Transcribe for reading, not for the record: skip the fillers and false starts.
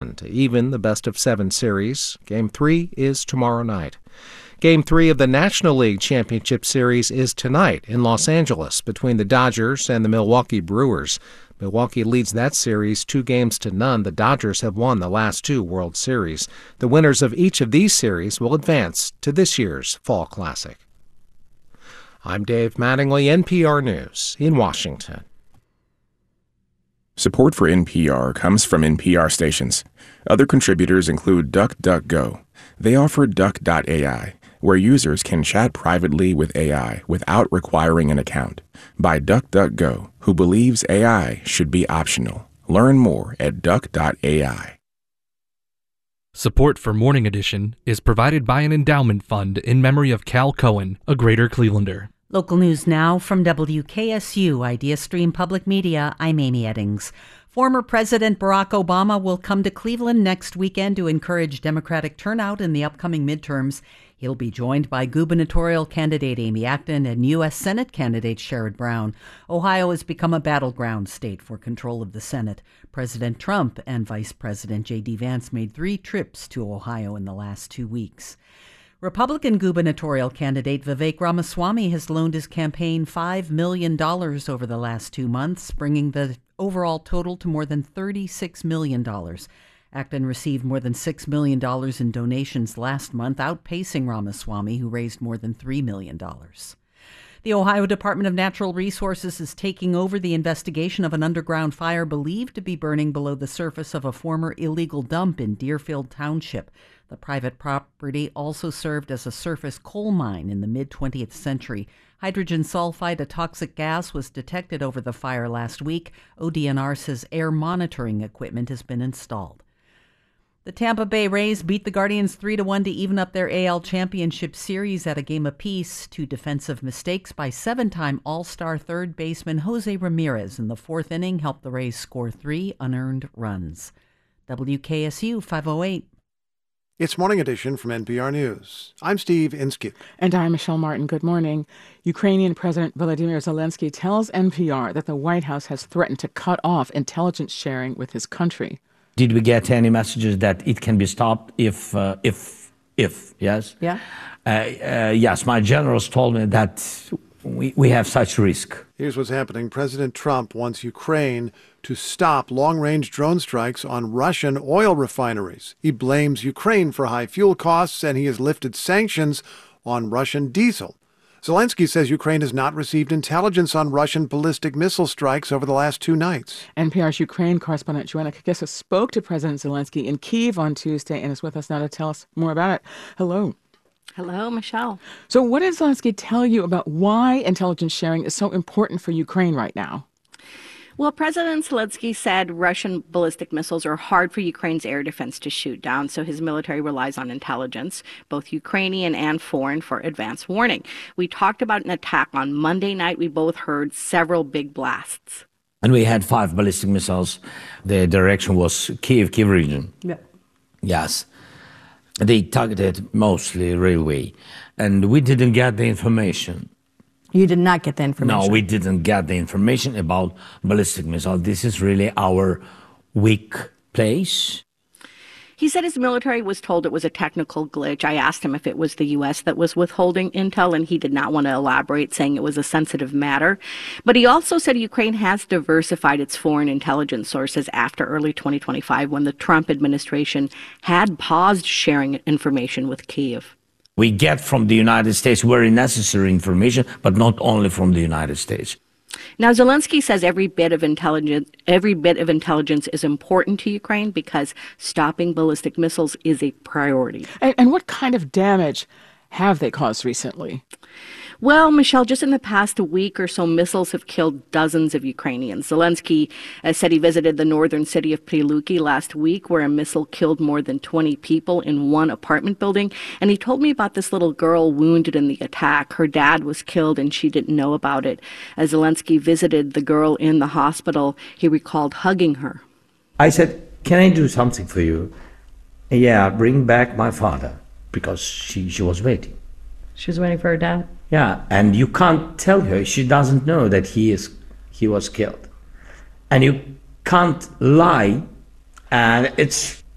to even the best-of-7 series. Game 3 is tomorrow night. Game 3 of the National League Championship Series is tonight in Los Angeles between the Dodgers and the Milwaukee Brewers. Milwaukee leads that series 2-0. The Dodgers have won the last 2 World Series. The winners of each of these series will advance to this year's Fall Classic. I'm Dave Mattingly, NPR News in Washington. Support for NPR comes from NPR stations. Other contributors include DuckDuckGo. They offer Duck.ai, where users can chat privately with AI without requiring an account. By DuckDuckGo, who believes AI should be optional. Learn more at Duck.ai. Support for Morning Edition is provided by an endowment fund in memory of Cal Cohen, a Greater Clevelander. Local news now from WKSU Idea Stream Public Media. I'm Amy Eddings. Former President Barack Obama will come to Cleveland next weekend to encourage Democratic turnout in the upcoming midterms. He'll be joined by gubernatorial candidate Amy Acton and U.S. Senate candidate Sherrod Brown. Ohio has become a battleground state for control of the Senate. President Trump and Vice President J.D. Vance made 3 trips to Ohio in the last 2 weeks. Republican gubernatorial candidate Vivek Ramaswamy has loaned his campaign $5 million over the last 2 months, bringing the overall total to more than $36 million. Acton received more than $6 million in donations last month, outpacing Ramaswamy, who raised more than $3 million. The Ohio Department of Natural Resources is taking over the investigation of an underground fire believed to be burning below the surface of a former illegal dump in Deerfield Township. The private property also served as a surface coal mine in the mid-20th century. Hydrogen sulfide, a toxic gas, was detected over the fire last week. ODNR says air monitoring equipment has been installed. The Tampa Bay Rays beat the Guardians 3-1 to even up their AL Championship Series at a game apiece. 2 defensive mistakes by 7-time All-Star third baseman Jose Ramirez in the 4th inning helped the Rays score 3 unearned runs. WKSU 508. It's Morning Edition from NPR News. I'm Steve Inskeep. And I'm Michelle Martin. Good morning. Ukrainian President Volodymyr Zelensky tells NPR that the White House has threatened to cut off intelligence sharing with his country. Did we get any messages that it can be stopped if yes? Yeah. Yes, my generals told me that we have such risk. Here's what's happening. President Trump wants Ukraine to stop long-range drone strikes on Russian oil refineries. He blames Ukraine for high fuel costs, and he has lifted sanctions on Russian diesel. Zelensky says Ukraine has not received intelligence on Russian ballistic missile strikes over the last 2 nights. NPR's Ukraine correspondent Joanna Kakisa spoke to President Zelensky in Kyiv on Tuesday and is with us now to tell us more about it. Hello. Hello, Michelle. So what did Zelensky tell you about why intelligence sharing is so important for Ukraine right now? Well, President Zelensky said Russian ballistic missiles are hard for Ukraine's air defense to shoot down, so his military relies on intelligence, both Ukrainian and foreign, for advance warning. We talked about an attack on Monday night. We both heard several big blasts. And we had 5 ballistic missiles. The direction was Kyiv region. Yeah. Yes. They targeted mostly railway, and we didn't get the information. You did not get the information? No, we didn't get the information about ballistic missiles. This is really our weak place. He said his military was told it was a technical glitch. I asked him if it was the U.S. that was withholding intel, and he did not want to elaborate, saying it was a sensitive matter. But he also said Ukraine has diversified its foreign intelligence sources after early 2025, when the Trump administration had paused sharing information with Kyiv. We get from the United States very necessary information, but not only from the United States. Now, Zelensky says every bit of intelligence is important to Ukraine because stopping ballistic missiles is a priority. And what kind of damage have they caused recently? Well, Michelle, just in the past week or so, missiles have killed dozens of Ukrainians. Zelensky said he visited the northern city of Pryluki last week, where a missile killed more than 20 people in one apartment building. And he told me about this little girl wounded in the attack. Her dad was killed and she didn't know about it. As Zelensky visited the girl in the hospital, he recalled hugging her. I said, "Can I do something for you?" "Yeah, bring back my father," because she was waiting. She was waiting for her dad? Yeah, and you can't tell her. She doesn't know that he was killed. And you can't lie, and it's